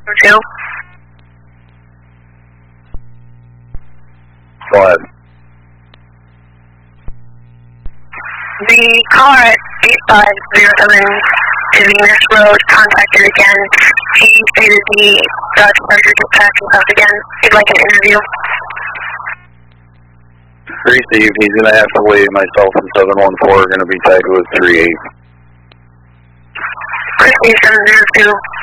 Two. What? The car at 8507 to Venus Road contacted again. He stated the Dodge Charger dispatched himself again. He'd like an interview. Received. He's going to have to wait. Myself and 714 are going to be tagged with 38. Christie 702.